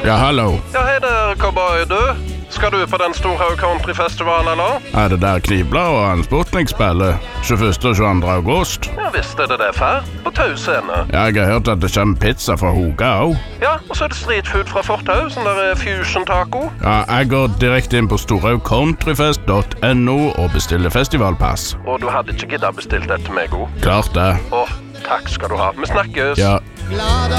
Ja, hallo. Ja, hei der, cowboy, du. Skal du på den store countryfestivalen, eller? Er det der Knivblad og en Sputnik spiller? 21. og 22. august? Ja, visst er det fær. På Tau scene. Ja, jeg har hørt at det kommer pizza fra Hoga også. Ja, og så er det street food fra Fortau, sånn der fusion taco. Ja, jeg går direkte inn på storhaugcountryfest.no og bestiller festivalpass. Og du hadde ikke giddet bestilt dette med god. Klart det. Åh, takk skal du ha. Vi snakkes. Ja.